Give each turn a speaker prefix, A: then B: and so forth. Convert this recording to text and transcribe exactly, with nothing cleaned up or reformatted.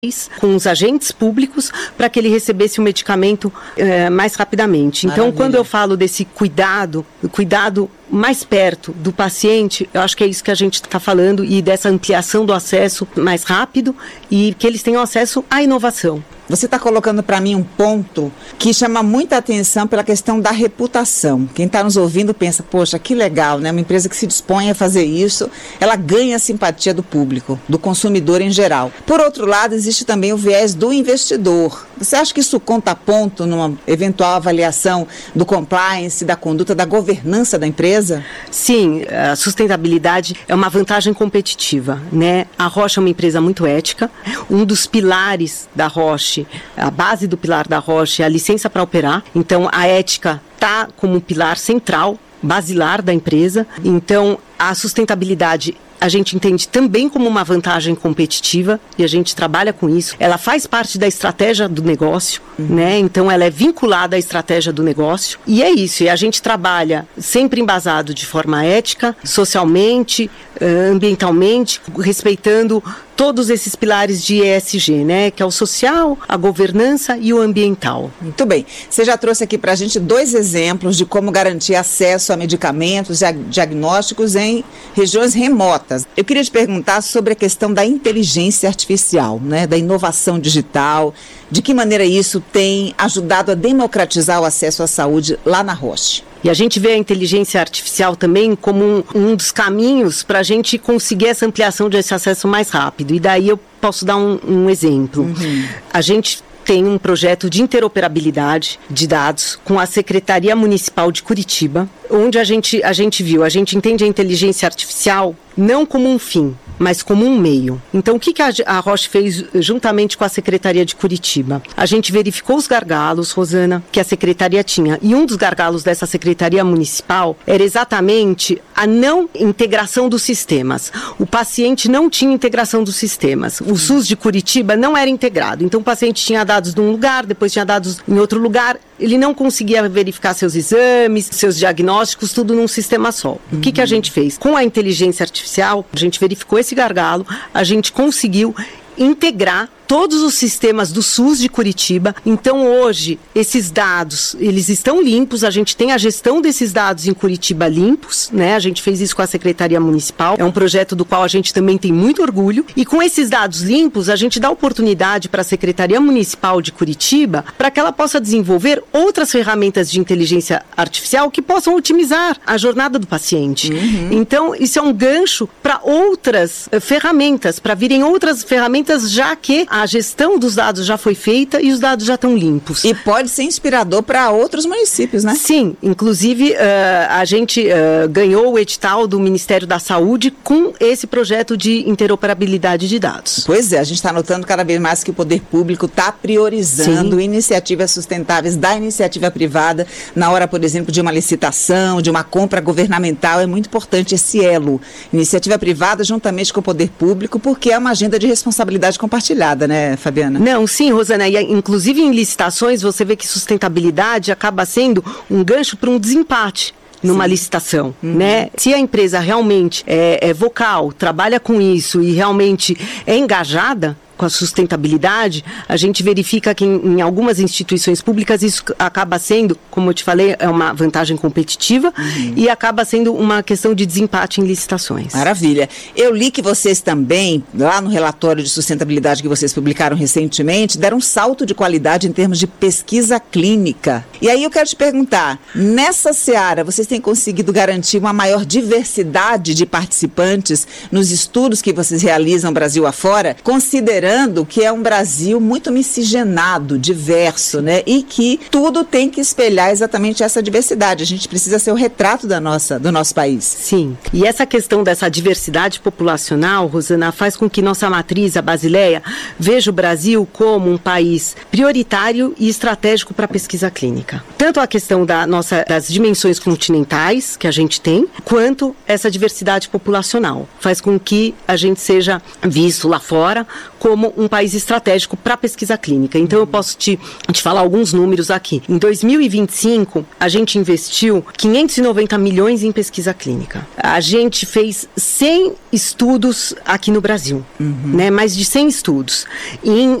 A: com os agentes públicos para que ele recebesse o medicamento eh, mais rapidamente. Então, Maravilha. Quando eu falo desse cuidado, cuidado mais perto do paciente, eu acho que é isso que a gente está falando, e dessa ampliação do acesso mais rápido e que eles tenham acesso à inovação.
B: Você está colocando para mim um ponto que chama muita atenção pela questão da reputação. Quem está nos ouvindo pensa, poxa, que legal, né? Uma empresa que se dispõe a fazer isso, ela ganha a simpatia do público, do consumidor em geral. Por outro lado, existe também o viés do investidor. Você acha que isso conta ponto numa eventual avaliação do compliance, da conduta, da governança da empresa?
A: Sim, a sustentabilidade é uma vantagem competitiva, né? A Roche é uma empresa muito ética. Um dos pilares da Roche, a base do pilar da Roche é a licença para operar. Então, a ética está como um pilar central, basilar da empresa. Então, a sustentabilidade a gente entende também como uma vantagem competitiva, e a gente trabalha com isso. Ela faz parte da estratégia do negócio, uhum. né? Então ela é vinculada à estratégia do negócio. E é isso, e a gente trabalha sempre embasado de forma ética, socialmente, ambientalmente, respeitando todos esses pilares de E S G, né? Que é o social, a governança e o ambiental.
B: Muito bem. Você já trouxe aqui para a gente dois exemplos de como garantir acesso a medicamentos e diagnósticos em regiões remotas. Eu queria te perguntar sobre a questão da inteligência artificial, né? Da inovação digital. De que maneira isso tem ajudado a democratizar o acesso à saúde lá na Roche?
A: E a gente vê a inteligência artificial também como um, um dos caminhos para a gente conseguir essa ampliação desse acesso mais rápido. E daí eu posso dar um, um exemplo. Uhum. A gente tem um projeto de interoperabilidade de dados com a Secretaria Municipal de Curitiba, onde a gente, a gente viu, a gente entende a inteligência artificial não como um fim, mas como um meio. Então, o que, que a, a Roche fez juntamente com a Secretaria de Curitiba? A gente verificou os gargalos, Rosana, que a Secretaria tinha. E um dos gargalos dessa Secretaria Municipal era exatamente a não integração dos sistemas. O paciente não tinha integração dos sistemas. O SUS de Curitiba não era integrado. Então, o paciente tinha dados num lugar, depois tinha dados em outro lugar. Ele não conseguia verificar seus exames, seus diagnósticos, tudo num sistema só. Uhum. O que, que a gente fez? Com a inteligência artificial, a gente verificou esse gargalo, a gente conseguiu integrar todos os sistemas do SUS de Curitiba. Então, hoje, esses dados, eles estão limpos, a gente tem a gestão desses dados em Curitiba limpos, né? A gente fez isso com a Secretaria Municipal, é um projeto do qual a gente também tem muito orgulho, e com esses dados limpos, a gente dá oportunidade para a Secretaria Municipal de Curitiba para que ela possa desenvolver outras ferramentas de inteligência artificial que possam otimizar a jornada do paciente. Uhum. Então, isso é um gancho para outras uh, ferramentas, para virem outras ferramentas, já que a A gestão dos dados já foi feita e os dados já estão limpos.
B: E pode ser inspirador para outros municípios, né?
A: Sim, inclusive uh, a gente uh, ganhou o edital do Ministério da Saúde com esse projeto de interoperabilidade de dados.
B: Pois é, a gente está notando cada vez mais que o poder público está priorizando Sim. iniciativas sustentáveis da iniciativa privada na hora, por exemplo, de uma licitação, de uma compra governamental. É muito importante esse elo. Iniciativa privada juntamente com o poder público, porque é uma agenda de responsabilidade compartilhada, né, Fabiana?
A: Não, sim, Rosana, e inclusive em licitações você vê que sustentabilidade acaba sendo um gancho para um desempate numa Sim. licitação, uhum. né? Se a empresa realmente é, é vocal, trabalha com isso e realmente é engajada com a sustentabilidade, a gente verifica que em, em algumas instituições públicas isso acaba sendo, como eu te falei, é uma vantagem competitiva uhum. e acaba sendo uma questão de desempate em licitações.
B: Maravilha. Eu li que vocês também, lá no relatório de sustentabilidade que vocês publicaram recentemente, deram um salto de qualidade em termos de pesquisa clínica. E aí eu quero te perguntar, nessa seara, vocês têm conseguido garantir uma maior diversidade de participantes nos estudos que vocês realizam Brasil afora, considerando que é um Brasil muito miscigenado, diverso, né? E que tudo tem que espelhar exatamente essa diversidade. A gente precisa ser o retrato da nossa, do nosso país.
A: Sim. E essa questão dessa diversidade populacional, Rosana, faz com que nossa matriz, a Basileia, veja o Brasil como um país prioritário e estratégico para a pesquisa clínica. Tanto a questão da nossa, das dimensões continentais que a gente tem, quanto essa diversidade populacional. Faz com que a gente seja visto lá fora como um país estratégico para pesquisa clínica. Então, eu posso te, te falar alguns números aqui. Em dois mil e vinte e cinco, a gente investiu quinhentos e noventa milhões em pesquisa clínica. A gente fez cem estudos aqui no Brasil, uhum. né? Mais de cem estudos em